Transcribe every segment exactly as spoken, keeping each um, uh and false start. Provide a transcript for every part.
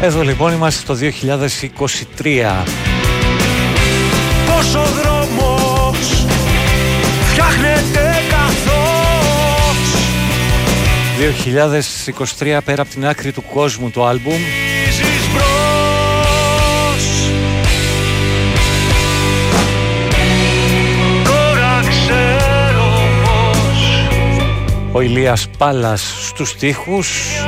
Εδώ λοιπόν είμαστε στο δύο χιλιάδες είκοσι τρία. Πόσο δρόμος φτιάχνεται καθώς δύο χιλιάδες είκοσι τρία, πέρα από την άκρη του κόσμου το άλμπουμ. Ο Ηλίας Πάλας στους στίχους,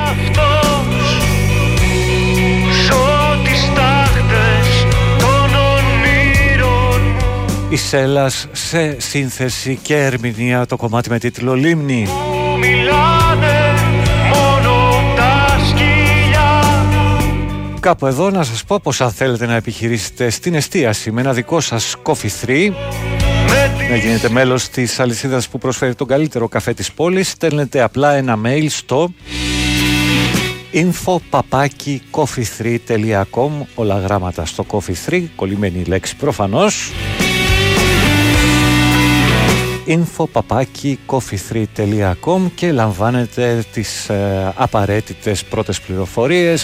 η Σέλας σε σύνθεση και ερμηνεία, το κομμάτι με τίτλο Λίμνη. Κάπου εδώ να σας πω πως αν θέλετε να επιχειρήσετε στην εστίαση με ένα δικό σας Coffee θρι, να γίνετε μέλος της αλυσίδας που προσφέρει τον καλύτερο καφέ της πόλης, στέλνετε απλά ένα mail στο info παπάκι coffee three τελεία com, όλα γράμματα στο coffee θρι, κολλημένη η λέξη προφανώς, info παπάκι coffee three τελεία com, και λαμβάνετε τις ε, απαραίτητες πρώτες πληροφορίες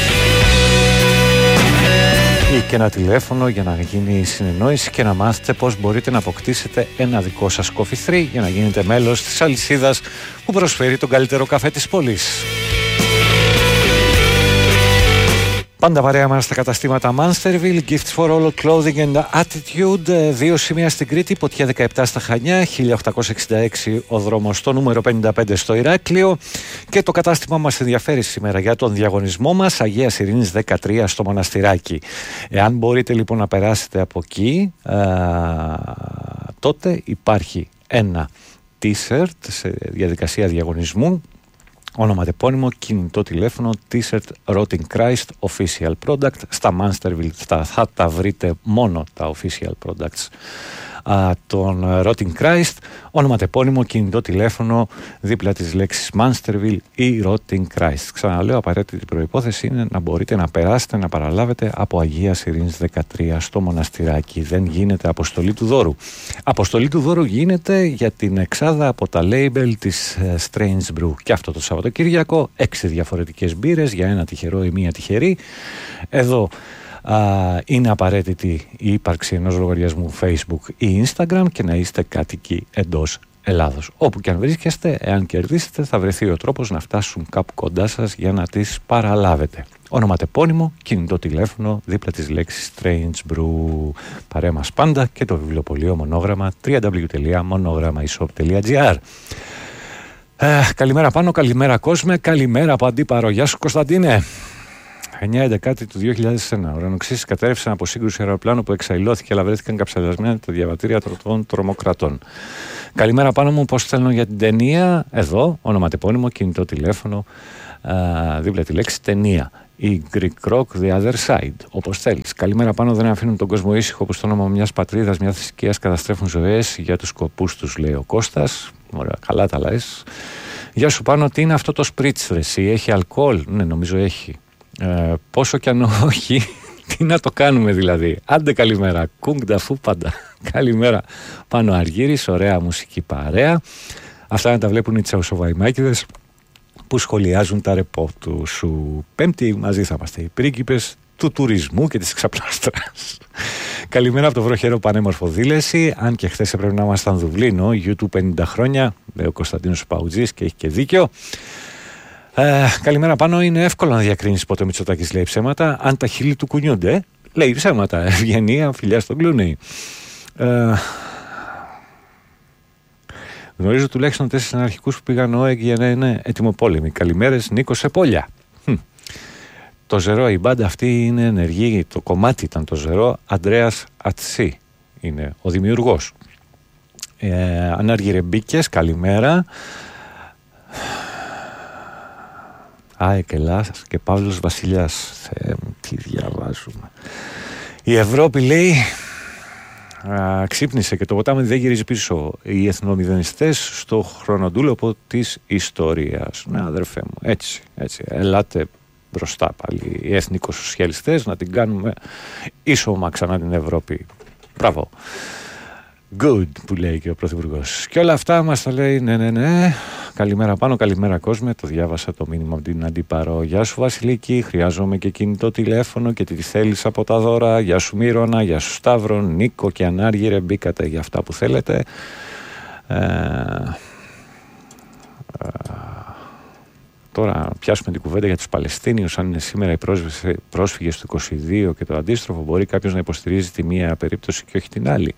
ή και ένα τηλέφωνο για να γίνει η συνεννόηση και να μάθετε πώς μπορείτε να αποκτήσετε ένα δικό σας Coffee θρι για να γίνετε μέλος της αλυσίδας που προσφέρει τον καλύτερο καφέ της πόλης. Πάντα παρέα μας στα καταστήματα Mansterville, Gifts for All, Clothing and Attitude, δύο σημεία στην Κρήτη, Ποτιά δεκαεπτά στα Χανιά, χίλια οκτακόσια εξήντα έξι ο δρόμος στο νούμερο πενήντα πέντε στο Ηράκλειο, και το κατάστημα μας ενδιαφέρει σήμερα για τον διαγωνισμό μας, Αγίας Ειρήνης δεκατρία στο Μοναστηράκι. Εάν μπορείτε λοιπόν να περάσετε από εκεί, α, τότε υπάρχει ένα t-shirt σε διαδικασία διαγωνισμού, όνομα τεπώνυμο, κινητό τηλέφωνο, t-shirt Rotting Christ Official Product. Στα Mansterville θα, θα τα βρείτε μόνο τα Official Products α, των Rotting Christ, όνομα τεπώνυμο, κινητό τηλέφωνο, δίπλα της λέξης Mansterville ή Rotting Christ. Ξαναλέω, απαραίτητη προϋπόθεση είναι να μπορείτε να περάσετε, να παραλάβετε από Αγίας Ειρήνης δεκατρία στο Μοναστηράκι. Δεν γίνεται αποστολή του δώρου. Αποστολή του δώρου γίνεται για την εξάδα από τα label της Strange Brew. Και αυτό το Σαββατοκύριακο, έξι διαφορετικές μπύρες για ένα τυχερό ή μία τυχερή. Εδώ α, είναι απαραίτητη η ύπαρξη ενός λογαριασμού Facebook ή Instagram και να είστε κάτοικοι εντός Ελλάδος. Όπου και αν βρίσκεστε, εάν κερδίσετε, θα βρεθεί ο τρόπος να φτάσουν κάπου κοντά σας για να τις παραλάβετε. Όνομα τεπώνυμο, κινητό τηλέφωνο, δίπλα της λέξης Strange Brew. Παρέα μας πάντα και το βιβλιοπωλείο Μονόγραμμα, double-u double-u double-u τελεία μονόγραμμα e shop τελεία gr. Ε, καλημέρα πάνω, καλημέρα κόσμε, καλημέρα από Αντίπαρο. Γεια σου Κωνσταντίνε. εννιά έντεκα του δύο χιλιάδες ένα. Ουρανοξύσεις κατέρευσαν από σύγκρουση αεροπλάνου που εξαϊλώθηκε, αλλά βρέθηκαν καψαλιασμένα τα διαβατήρια των τρομοκρατών. Καλημέρα πάνω μου, πώς στέλνω για την ταινία. Εδώ, όνομα τεπώνυμο, κινητό τηλέφωνο, α, δίπλα τη λέξη ταινία. Η Greek Rock The Other Side, όπως θέλεις. Καλημέρα πάνω, δεν αφήνουν τον κόσμο ήσυχο που στο όνομα μιας πατρίδας, μια θρησκείας καταστρέφουν ζωές για τους σκοπούς τους, λέει ο Κώστας. Ωραία, καλά τα λες. Γεια σου πάνω, τι είναι αυτό το σπρίτς ρε εσύ, έχει αλκοόλ? Ναι, νομίζω έχει. Ε, πόσο κι αν όχι, τι να το κάνουμε δηλαδή. Άντε καλημέρα, κουγκ φου πάντα. Καλημέρα πάνω Αργύρης, ωραία μουσική παρέα. Αυτά να τα βλέπουν οι τσαουσοβαϊμάκηδες που σχολιάζουν τα ρεπό του σου. Πέμπτη μαζί θα είμαστε οι πρίγκιπες του τουρισμού και της εξαπλάστρας. Καλημέρα από το βροχερό πανέμορφο Δήλεση. Αν και χθες έπρεπε να ήμασταν Δουβλίνο, YouTube πενήντα χρόνια, λέει ο Κωνσταντίνος Παουτζής και έχει και δίκιο. Ε, καλημέρα πάνω, είναι εύκολο να διακρίνεις πότε ο Μητσοτάκης λέει ψέματα. Αν τα χείλη του κουνιούνται, λέει ψέματα. Ευγενία, φιλιά στον Κλούνεϊ. Ε, γνωρίζω τουλάχιστον τέσσερις αναρχικούς που πήγαν ΟΕΚ για να είναι ετοιμοπόλεμοι. Καλημέρες, Νίκο Σεπόλια. Το Ζερό, η μπάντα αυτή είναι ενεργή. Το κομμάτι ήταν το Ζερό. Αντρέας Ατσί είναι ο δημιουργός. Ε, Ανάργη Ρεμπίκες, καλημέρα. ΑΕΚ Ελλάς και Παύλος Βασιλιάς. Θεέ μου, τι διαβάζουμε. Η Ευρώπη λέει α, ξύπνησε και το ποτάμι δεν γυρίζει πίσω. Οι εθνομηδενιστές στο χρονοτούλοπο της ιστορίας. Ναι αδερφέ μου, έτσι, έτσι. Ελάτε μπροστά πάλι οι εθνικοσοσιαλιστές να την κάνουμε ίσωμα ξανά την Ευρώπη. Μπράβο. good που λέει και ο Πρωθυπουργός. Και όλα αυτά μας τα λέει ναι ναι ναι. Καλημέρα πάνω, καλημέρα κόσμε. Το διάβασα το μήνυμα από την Αντίπαρο. Γεια σου Βασιλική, χρειάζομαι και κινητό τηλέφωνο και τι θέλεις από τα δώρα. Γεια σου Μύρονα, γεια σου Σταύρο, Νίκο και Ανάργυρε. Μπήκατε για αυτά που θέλετε. Ε, ε, τώρα πιάσουμε την κουβέντα για τους Παλαιστίνιους. Αν είναι σήμερα οι πρόσφυγες του είκοσι δύο και το αντίστροφο, μπορεί κάποιος να υποστηρίζει τη μία περίπτωση και όχι την άλλη.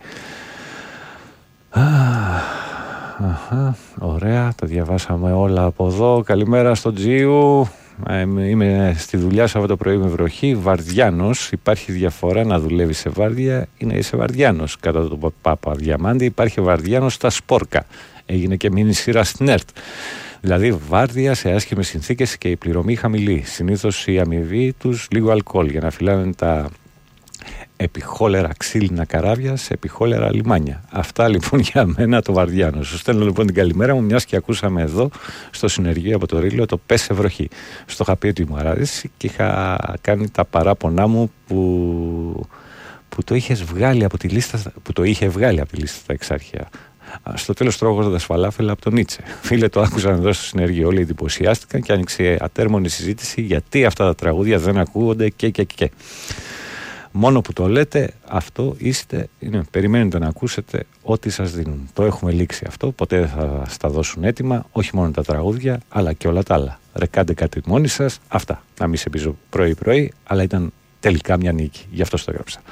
Αχα, ωραία, τα διαβάσαμε όλα από εδώ. Καλημέρα στον Τζίου. Ε, είμαι στη δουλειά Σάββατο πρωί με βροχή. Βαρδιάνος. Υπάρχει διαφορά να δουλεύει σε βάρδια ή να είσαι βαρδιάνος. Κατά τον Πάπα Διαμάντη υπάρχει βαρδιάνος στα Σπόρκα. Έγινε και μίνι σειρά στην ΕΡΤ. Δηλαδή βάρδια σε άσχημες συνθήκες και η πληρωμή χαμηλή. Συνήθως η αμοιβή τους λίγο αλκοόλ για να φυλάνε τα επιχόλερα ξύλινα καράβια σε επιχόλερα λιμάνια. Αυτά λοιπόν για μένα το βαρδιάνο. Σου στέλνω λοιπόν την καλημέρα μου, μιας και ακούσαμε εδώ στο συνεργείο από το Ρήλο το πέσε βροχή. Στο είχα πει ότι μου αρέσει και είχα κάνει τα παράπονά μου που, που το είχες βγάλει από τη λίστα, που το είχε βγάλει από τη λίστα τα εξάρχεια. Στο τέλος τρώγοντας φαλάφελα από τον Νίτσε. Φίλε, το άκουσαν εδώ στο συνεργείο. Όλοι εντυπωσιάστηκαν και άνοιξε ατέρμονη συζήτηση γιατί αυτά τα τραγούδια δεν ακούγονται και και και. Μόνο που το λέτε, αυτό είστε, είναι, περιμένετε να ακούσετε ό,τι σας δίνουν. Το έχουμε λήξει αυτό, ποτέ δεν θα στα δώσουν έτοιμα, όχι μόνο τα τραγούδια, αλλά και όλα τα άλλα. Ρε κάντε κάτι μόνοι σας, αυτά. Να μην σε πείσω πρωί-πρωί, αλλά ήταν τελικά μια νίκη, γι' αυτό το έγραψα.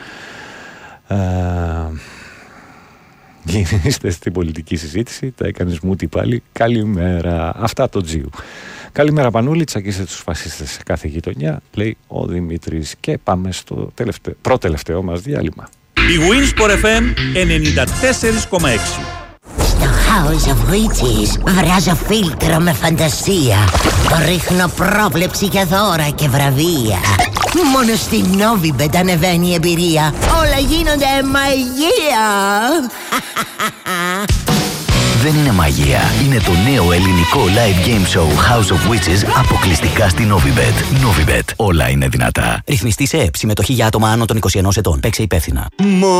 Ε, είστε στην πολιτική συζήτηση, τα έκανες μούτι πάλι, καλημέρα. Αυτά το Τζίου. Καλημέρα Πανούλη, τσακίστε τους φασίστες σε κάθε γειτονιά, λέει ο Δημήτρης. Και πάμε στο τελευταίο, προτελευταίο μας διάλειμμα. Η Winsport εφ εμ ενενήντα τέσσερα κόμμα έξι. Στο House of Witches βράζω φίλτρο με φαντασία. Ρίχνω πρόβλεψη για δώρα και βραβεία. Μόνο στη Novibet ανεβαίνει η εμπειρία. Όλα γίνονται μαγεία. Δεν είναι μαγεία. Είναι το νέο ελληνικό live game show House of Witches αποκλειστικά στη Novibet. Novibet. Όλα είναι δυνατά. Ρυθμιστή σε ΕΕΠ. Συμμετοχή για άτομα άνω των είκοσι ενός ετών. Παίξε υπεύθυνα.